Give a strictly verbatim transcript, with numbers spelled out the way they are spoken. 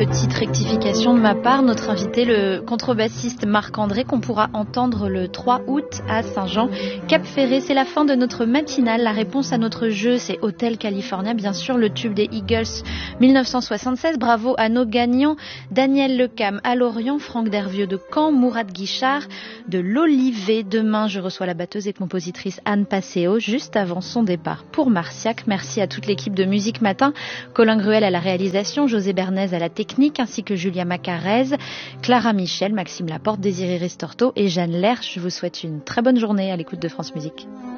Petite rectification de ma part, notre invité, le contrebassiste Marc-André, qu'on pourra entendre le trois août à Saint-Jean, Cap-Ferré. C'est la fin de notre matinale. La réponse à notre jeu, c'est Hotel California, bien sûr, le tube des Eagles mille neuf cent soixante-seize. Bravo à nos gagnants, Daniel Lecam à Lorient, Franck Dervieux de Caen, Mourad Guichard de l'Olivet. Demain, je reçois la batteuse et compositrice Anne Passeo, juste avant son départ pour Marciac. Merci à toute l'équipe de Musique Matin, Colin Gruel à la réalisation, José Bernays à la technique, ainsi que Julia Macarez, Clara Michel, Maxime Laporte, Désiré Ristorto et Jeanne Lerche. Je vous souhaite une très bonne journée à l'écoute de France Musique.